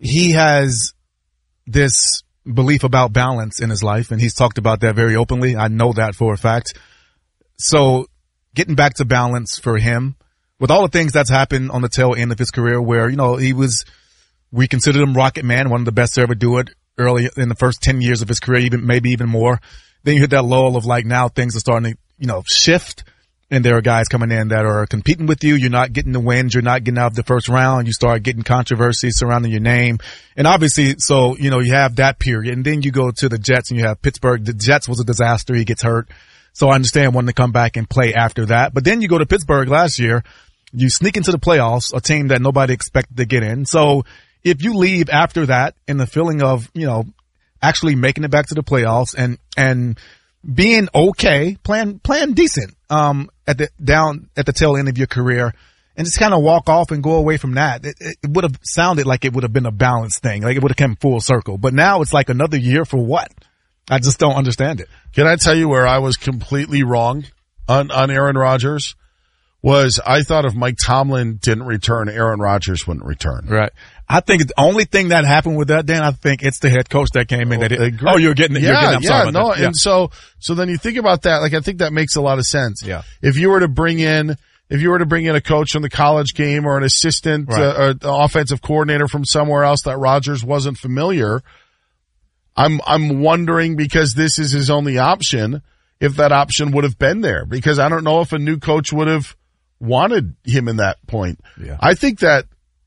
he has this belief about balance in his life, and he's talked about that very openly. I know that for a fact. So getting back to balance for him, with all the things that's happened on the tail end of his career where, we considered him Rocket Man, one of the best to ever do it early in the first 10 years of his career, maybe even more. Then you hit that lull of now things are starting to, shift. And there are guys coming in that are competing with you. You're not getting the wins. You're not getting out of the first round. You start getting controversy surrounding your name. And obviously, so, you have that period. And then you go to the Jets and you have Pittsburgh. The Jets was a disaster. He gets hurt. So I understand wanting to come back and play after that. But then you go to Pittsburgh last year. You sneak into the playoffs, a team that nobody expected to get in. So if you leave after that in the feeling of, actually making it back to the playoffs and being okay, playing decent, at the tail end of your career, and just kind of walk off and go away from that. It would have sounded like it would have been a balanced thing. Like it would have come full circle. But now it's like another year for what? I just don't understand it. Can I tell you where I was completely wrong on Aaron Rodgers? Was I thought if Mike Tomlin didn't return, Aaron Rodgers wouldn't return. Right. I think the only thing that happened with that, Dan, I think it's the head coach that came in. You're getting it. And so then you think about that. I think that makes a lot of sense. Yeah. If you were to bring in a coach from the college game or an assistant, right, or an offensive coordinator from somewhere else that Rodgers wasn't familiar, I'm wondering, because this is his only option, if that option would have been there, because I don't know if a new coach would have wanted him in that point. Yeah. I think that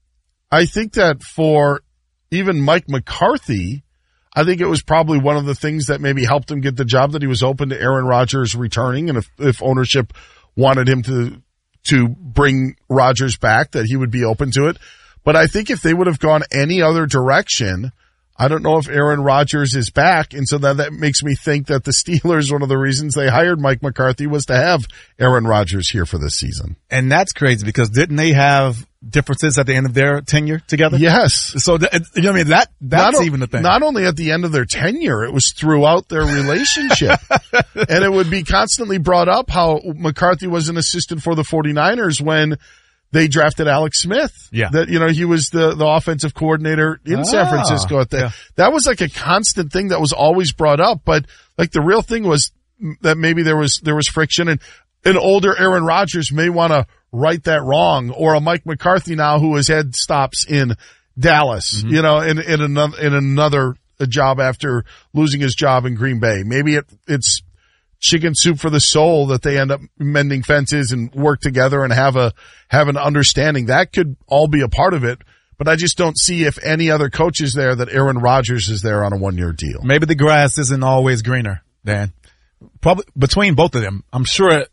for even Mike McCarthy, I think it was probably one of the things that maybe helped him get the job, that he was open to Aaron Rodgers returning, and if ownership wanted him to bring Rodgers back, that he would be open to it. But I think if they would have gone any other direction, I don't know if Aaron Rodgers is back, and so that makes me think that the Steelers, one of the reasons they hired Mike McCarthy was to have Aaron Rodgers here for this season. And that's crazy, because didn't they have differences at the end of their tenure together? Yes. So that's even the thing. Not only at the end of their tenure, it was throughout their relationship. And it would be constantly brought up how McCarthy was an assistant for the 49ers when they drafted Alex Smith. Yeah. That, he was the offensive coordinator in San Francisco at that. Yeah. That was a constant thing that was always brought up. But the real thing was that maybe there was friction, and an older Aaron Rodgers may want to right that wrong, or a Mike McCarthy now who has had stops in Dallas, mm-hmm. in another job after losing his job in Green Bay. Maybe it's chicken soup for the soul that they end up mending fences and work together and have an understanding. That could all be a part of it, but I just don't see, if any other coach is there, that Aaron Rodgers is there on a 1-year deal. Maybe the grass isn't always greener, Dan. Probably between both of them. I'm sure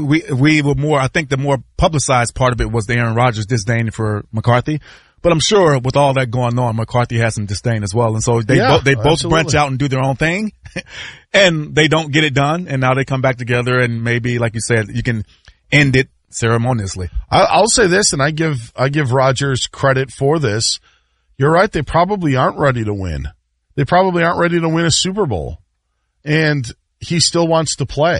we were more, I think the more publicized part of it was the Aaron Rodgers disdain for McCarthy. But I'm sure with all that going on, McCarthy has some disdain as well. And so they both branch out and do their own thing, and they don't get it done. And now they come back together, and maybe, like you said, you can end it ceremoniously. I'll say this, and I give Rodgers credit for this. You're right. They probably aren't ready to win. They probably aren't ready to win a Super Bowl, and he still wants to play.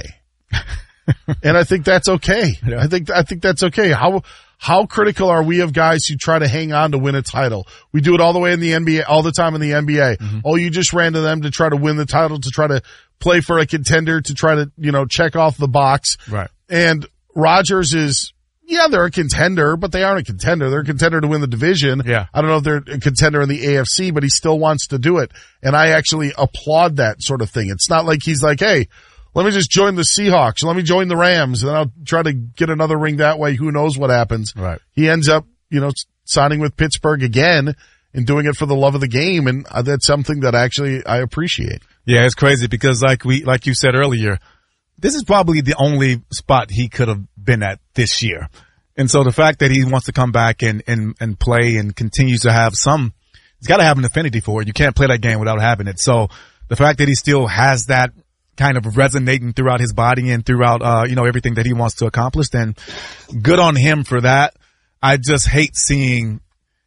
And I think that's okay. Yeah. I think that's okay. How critical are we of guys who try to hang on to win a title? We do it all the way in the NBA, all the time in the NBA. Mm-hmm. Oh, you just ran to them to try to win the title, to try to play for a contender, to try to, check off the box. Right. And Rodgers is, they're a contender, but they aren't a contender. They're a contender to win the division. Yeah. I don't know if they're a contender in the AFC, but he still wants to do it. And I actually applaud that sort of thing. It's not like he's like, hey, let me just join the Seahawks. Let me join the Rams, and then I'll try to get another ring that way. Who knows what happens? Right. He ends up, signing with Pittsburgh again and doing it for the love of the game, and that's something that actually I appreciate. Yeah, it's crazy because like you said earlier, this is probably the only spot he could have been at this year. And so the fact that he wants to come back and play and continues to have he's got to have an affinity for it. You can't play that game without having it. So the fact that he still has that kind of resonating throughout his body and throughout, everything that he wants to accomplish, then good on him for that. I just hate seeing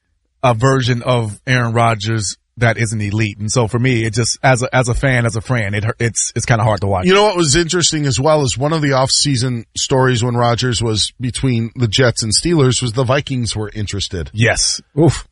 a version of Aaron Rodgers that isn't elite. And so for me, it just, as a fan, as a friend, it's kind of hard to watch. You know what was interesting as well is one of the off-season stories when Rodgers was between the Jets and Steelers was the Vikings were interested. Yes. Oof.